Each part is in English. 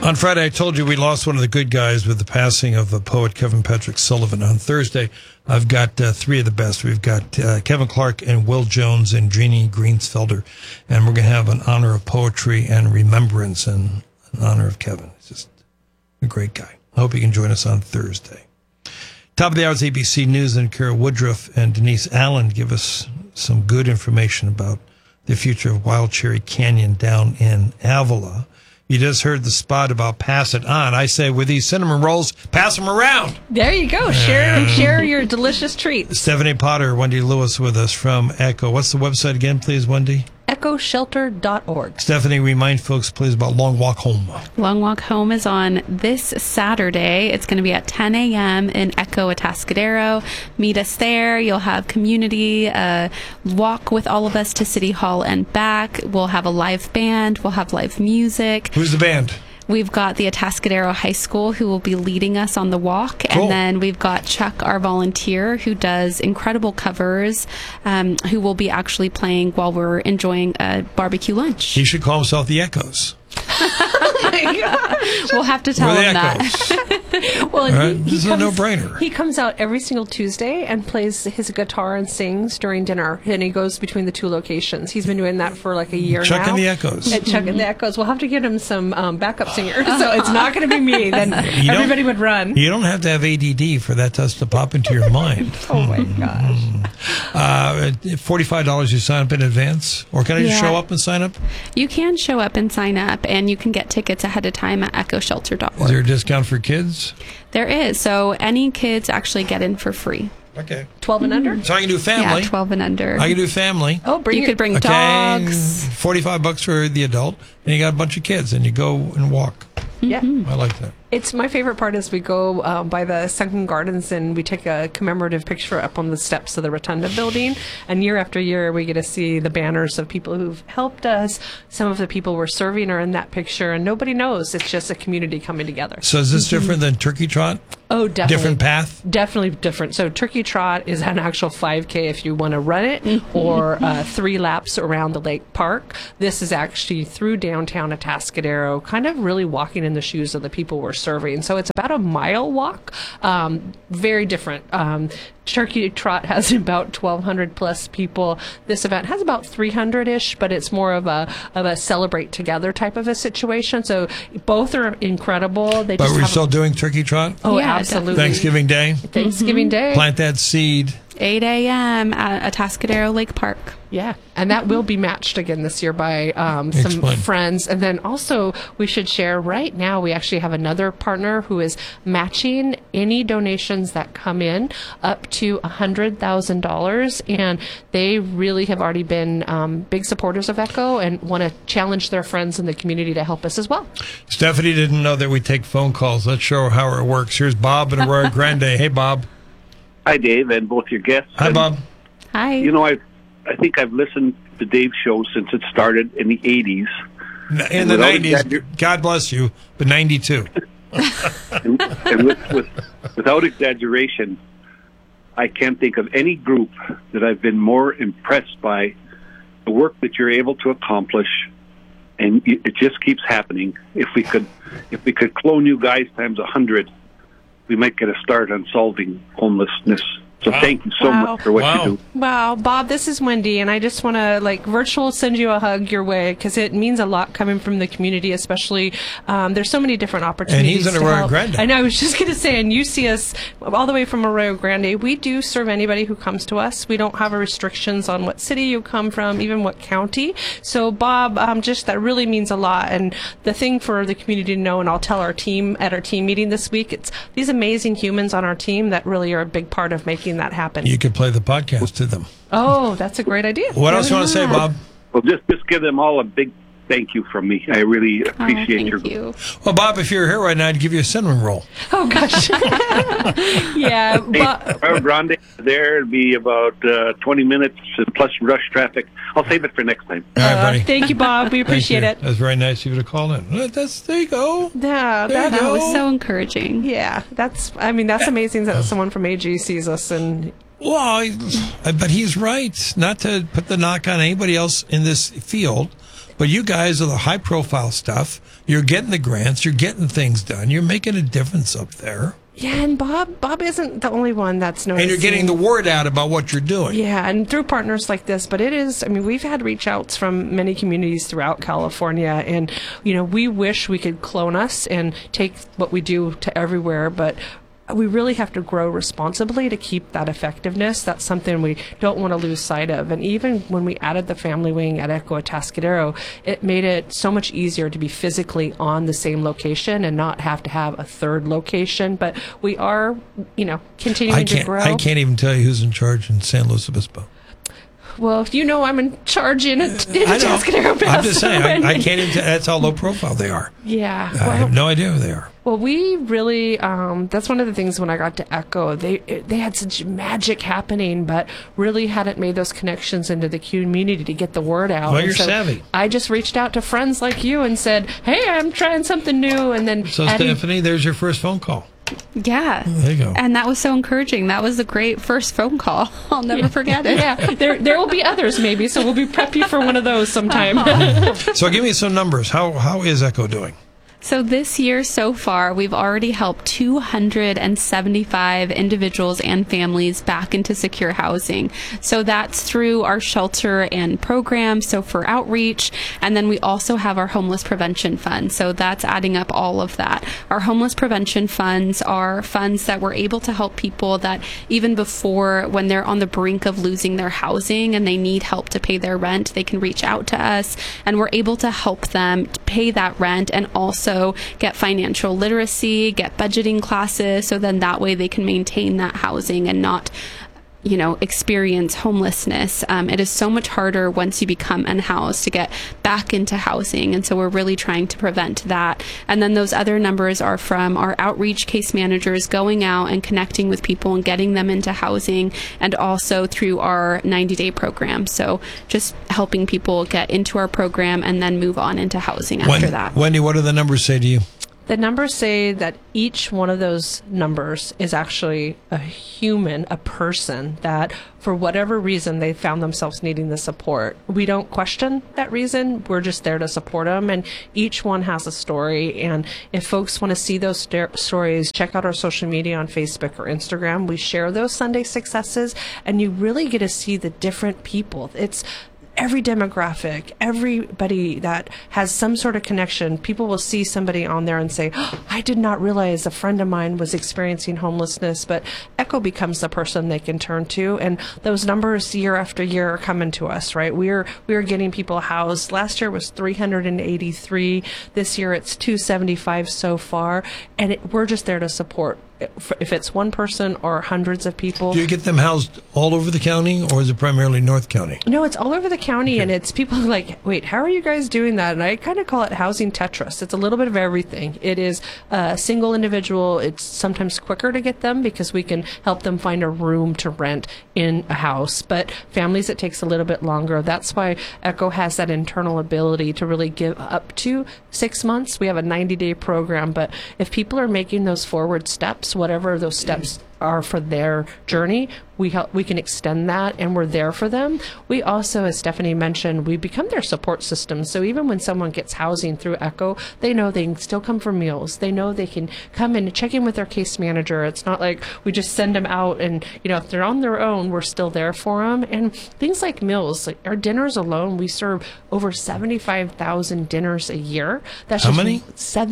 On Friday, I told you we lost one of the good guys with the passing of the poet Kevin Patrick Sullivan. On Thursday, I've got three of the best. We've got Kevin Clark and Will Jones and Jeannie Greensfelder. And we're going to have an honor of poetry and remembrance and an honor of Kevin. He's just a great guy. I hope you can join us on Thursday. Top of the hour is ABC News, and Kara Woodruff and Denise Allen give us some good information about the future of Wild Cherry Canyon down in Avila. You just heard the spot about pass it on. I say with these cinnamon rolls, pass them around. There you go. Share your delicious treats. Stephanie Potter, Wendy Lewis with us from Echo. What's the website again, please, Wendy? EchoShelter.org. Stephanie, remind folks, please, about Long Walk Home. Long Walk Home is on this Saturday. It's going to be at 10 a.m. in Echo, Atascadero. Meet us there. You'll have community walk with all of us to City Hall and back. We'll have a live band. We'll have live music. Who's the band? We've got the Atascadero High School who will be leading us on the walk. Cool. And then we've got Chuck, our volunteer, who does incredible covers, who will be actually playing while we're enjoying a barbecue lunch. He should call himself the Echoes. Oh my gosh. We'll have to tell him that. Well, Right? This is a no-brainer. He comes out every single Tuesday and plays his guitar and sings during dinner. And he goes between the two locations. He's been doing that for like a year Chuck now. and the Echoes. And Chuck and the Echoes. We'll have to get him some backup singers. So it's not going to be me. Then everybody would run. You don't have to have ADD for that to pop into your mind. Oh my gosh. $45 you sign up in advance? Or can I just show up and sign up? You can show up and sign up, and you can get tickets ahead of time at EchoShelter.org. Is there a discount for kids? There is. So any kids actually get in for free. Okay. 12 and under? So I can do family. Yeah, 12 and under. I can do family. Oh, You could bring dogs. $45 for the adult, and you got a bunch of kids, and you go and walk. Yeah. I like that. It's my favorite part is we go by the Sunken Gardens and we take a commemorative picture up on the steps of the Rotunda building. And year after year, we get to see the banners of people who've helped us. Some of the people we're serving are in that picture, and nobody knows. It's just a community coming together. So is this different than Turkey Trot? Oh, definitely. Different path? Definitely different. So Turkey Trot is an actual 5K if you want to run it, or 3 laps around the lake park. This is actually through downtown Atascadero, kind of really walking in the shoes of the people we're serving. So it's about a mile walk. Very different. Turkey Trot has about 1,200 plus people. This event has about 300-ish, but it's more of a celebrate together type of a situation. So both are incredible. But we're still doing Turkey Trot? Oh, Yeah, absolutely. Thanksgiving Day? Thanksgiving Day. Plant that seed. 8 a.m. at Atascadero Lake Park. Yeah, and that will be matched again this year by some Explain. friends. And then also we should share right now, we actually have another partner who is matching any donations that come in up to $100,000. And they really have already been big supporters of Echo and want to challenge their friends in the community to help us as well. Stephanie didn't know that we take phone calls. Let's show her how it works. Here's Bob in Arroyo Grande. Hey, Bob. Hi, Dave, and both your guests. Hi, Bob. Hi. You know, I think I've listened to Dave's show since it started in the 80s. In the 90s, God bless you, but 92. and without exaggeration, I can't think of any group that I've been more impressed by the work that you're able to accomplish, and it just keeps happening. If we could clone you guys times 100, we might get a start on solving homelessness. So thank you so much for what you do. Wow, Bob, this is Wendy, and I just want to, virtual send you a hug your way, because it means a lot coming from the community, especially, there's so many different opportunities. And he's in Arroyo Grande. And I was just going to say, and you see us all the way from Arroyo Grande, we do serve anybody who comes to us. We don't have restrictions on what city you come from, even what county. So, Bob, just that really means a lot. And the thing for the community to know, and I'll tell our team at our team meeting this week, it's these amazing humans on our team that really are a big part of making that happen. You could play the podcast to them. Oh, that's a great idea. What else you want to say, Bob? Well, just give them all a big thank you from me. I really appreciate thank you. Well, Bob, if you were here right now, I'd give you a cinnamon roll. Oh, gosh. Yeah. Arroyo Grande, there it'll be about 20 minutes plus rush traffic. I'll save it for next time. All right, buddy. Thank you, Bob. We appreciate it. That's very nice of you to call in. There you go. Yeah, That was so encouraging. Yeah, that's amazing that someone from AG sees us. And Well, but he's right. Not to put the knock on anybody else in this field, But you guys are the high-profile stuff. You're getting the grants. You're getting things done. You're making a difference up there. Yeah, and Bob isn't the only one that's noticing. And you're getting the word out about what you're doing. Yeah, and through partners like this. But it is, I mean, we've had reach outs from many communities throughout California. And, you know, we wish we could clone us and take what we do to everywhere. But we really have to grow responsibly to keep that effectiveness. That's something we don't want to lose sight of. And even when we added the family wing at Echo Atascadero, it made it so much easier to be physically on the same location and not have to have a third location. But we are, you know, continuing to grow. I can't even tell you who's in charge in San Luis Obispo. Well, you know I'm in charge in Atascadero. I'm just saying, I can't even that's how low profile they are. Yeah. I have no idea who they are. Well, we really, that's one of the things when I got to Echo, they had such magic happening, but really hadn't made those connections into the community to get the word out. Well, you're savvy. I just reached out to friends like you and said, hey, I'm trying something new. And then So, Stephanie, there's your first phone call. Yeah. There you go. And that was so encouraging. That was a great first phone call. I'll never forget it. Yeah, there will be others maybe, so we'll be prep you for one of those sometime. So give me some numbers. How is Echo doing? So this year so far, we've already helped 275 individuals and families back into secure housing. So that's through our shelter and programs, so for outreach. And then we also have our homeless prevention fund. So that's adding up all of that. Our homeless prevention funds are funds that we're able to help people that even before, when they're on the brink of losing their housing and they need help to pay their rent, they can reach out to us and we're able to help them pay that rent and also get financial literacy, get budgeting classes, so then that way they can maintain that housing and not, you know, experience homelessness. It is so much harder once you become unhoused to get back into housing. And so we're really trying to prevent that. And then those other numbers are from our outreach case managers going out and connecting with people and getting them into housing, and also through our 90-day program. So just helping people get into our program and then move on into housing after that. Wendy, what do the numbers say to you? The numbers say that each one of those numbers is actually a human, a person that for whatever reason they found themselves needing the support. We don't question that reason. We're just there to support them. And each one has a story. And if folks want to see those stories, check out our social media on Facebook or Instagram. We share those Sunday successes and you really get to see the different people. It's every demographic, everybody that has some sort of connection. People will see somebody on there and say, oh, I did not realize a friend of mine was experiencing homelessness, but Echo becomes the person they can turn to. And those numbers year after year are coming to us, right? We are getting people housed. Last year was 383. This year it's 275 so far. And we're just there to support. If it's one person or hundreds of people. Do you get them housed all over the county, or is it primarily North County? No, it's all over the county, and it's people like, wait, how are you guys doing that? And I kind of call it housing Tetris. It's a little bit of everything. It is a single individual. It's sometimes quicker to get them because we can help them find a room to rent in a house. But families, it takes a little bit longer. That's why Echo has that internal ability to really give up to 6 months. We have a 90-day program, but if people are making those forward steps, whatever those steps are for their journey, we can extend that, and we're there for them. We also, as Stephanie mentioned, we become their support system. So even when someone gets housing through Echo, they know they can still come for meals. They know they can come and check in with their case manager. It's not like we just send them out and, you know, if they're on their own, we're still there for them. And things like meals, like our dinners alone, we serve over 75,000 dinners a year. That's How just many?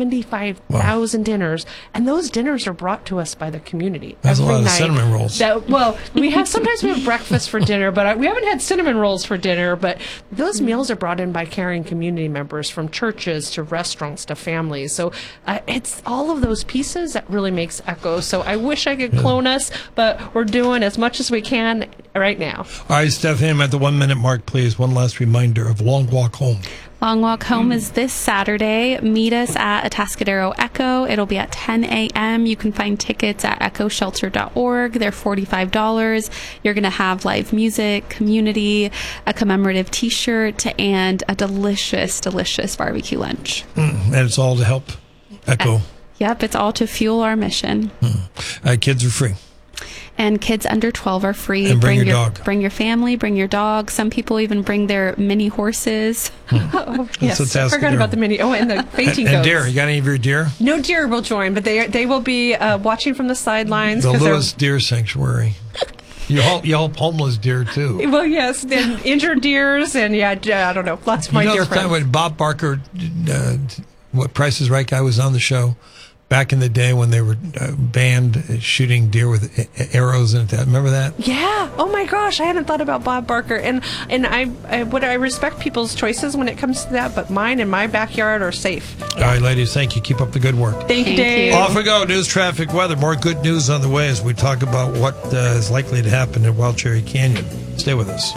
75,000 dinners. And those dinners are brought to us by the community. That's a lot of night. cinnamon rolls. Sometimes we have breakfast for dinner, but we haven't had cinnamon rolls for dinner. But those meals are brought in by caring community members, from churches to restaurants to families. So it's all of those pieces that really makes Echo. So I wish I could clone us, but we're doing as much as we can right now. All right, Stephanie, I'm at the 1 minute mark, please. One last reminder of Long Walk Home. Long Walk Home is this Saturday. Meet us at Atascadero Echo. It'll be at 10 a.m. You can find tickets at echoshelter.org. They're $45. You're going to have live music, community, a commemorative T-shirt, and a delicious, delicious barbecue lunch. And it's all to help Echo. Yep, it's all to fuel our mission. Kids are free. And kids under 12 are free. And bring your dog. Bring your family, bring your dog. Some people even bring their mini horses. Oh, yes, That's a I forgot about the mini. Oh, and the fainting And goats. deer. You got any of your deer? No deer will join, but they will be watching from the sidelines. The 'cause they're- Lewis Deer Sanctuary. You help homeless deer too. Well, yes, then injured deers, and I don't know, lots of my You know deer the time friends. when Bob Barker, what Price is Right guy, was on the show back in the day when they were banned shooting deer with arrows in it. Remember that? Yeah. Oh my gosh, I hadn't thought about Bob Barker, and I respect people's choices when it comes to that, but mine in my backyard are safe. All right, ladies, thank you. Keep up the good work. Thank you, Thank Dave. you. Off we go. News, traffic, weather. More good news on the way as we talk about what is likely to happen in Wild Cherry Canyon. Stay with us.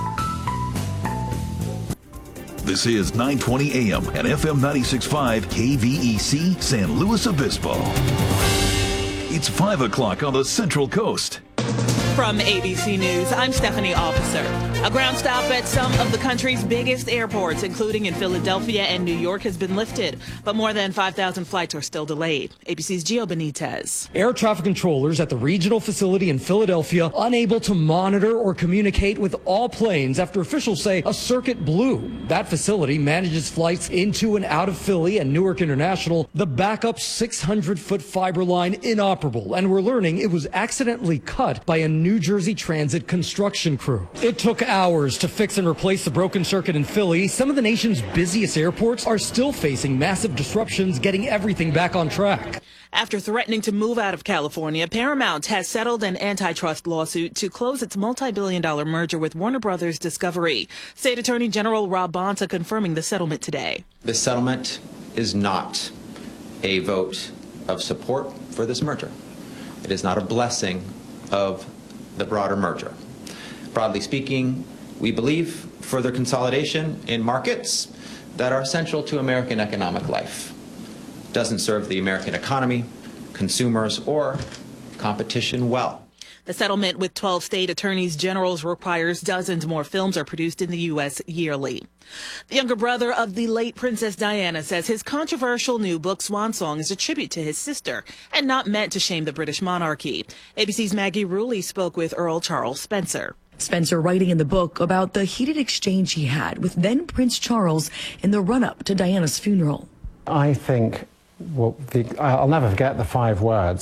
This is 920 AM and FM 96.5 KVEC San Luis Obispo. It's 5 o'clock on the Central Coast. From ABC News, I'm Stephanie Officer. A ground stop at some of the country's biggest airports, including in Philadelphia and New York, has been lifted, but more than 5,000 flights are still delayed. ABC's Gio Benitez. Air traffic controllers at the regional facility in Philadelphia unable to monitor or communicate with all planes after officials say a circuit blew. That facility manages flights into and out of Philly and Newark International. The backup 600-foot fiber line inoperable, and we're learning it was accidentally cut by a New Jersey Transit construction crew. It took hours to fix and replace the broken circuit in Philly. Some of the nation's busiest airports are still facing massive disruptions getting everything back on track. After threatening to move out of California, Paramount has settled an antitrust lawsuit to close its multi-billion-dollar merger with Warner Brothers Discovery. State Attorney General Rob Bonta confirming the settlement today. The settlement is not a vote of support for this merger. It is not a blessing of the broader merger. Broadly speaking, we believe further consolidation in markets that are central to American economic life doesn't serve the American economy, consumers, or competition well. The settlement with 12 state attorneys generals requires dozens more films are produced in the U.S. yearly. The younger brother of the late Princess Diana says his controversial new book, Swan Song, is a tribute to his sister and not meant to shame the British monarchy. ABC's Maggie Rulli spoke with Earl Charles Spencer. Spencer writing in the book about the heated exchange he had with then Prince Charles in the run-up to Diana's funeral. I think I'll never forget the 5 words